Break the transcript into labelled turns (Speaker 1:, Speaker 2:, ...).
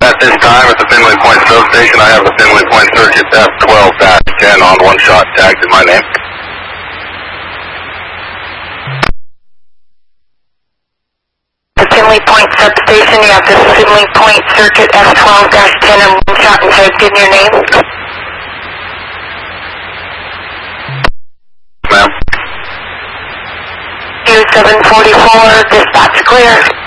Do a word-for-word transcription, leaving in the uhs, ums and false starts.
Speaker 1: At this time, at the Finley Point substation, I have the Finley Point circuit F twelve dash ten on one shot tagged in my name.
Speaker 2: The Finley Point substation, you have the Finley Point circuit F twelve dash ten and one shot and tagged in your name.
Speaker 1: Ma'am.
Speaker 2: Q seven forty-four, dispatch clear.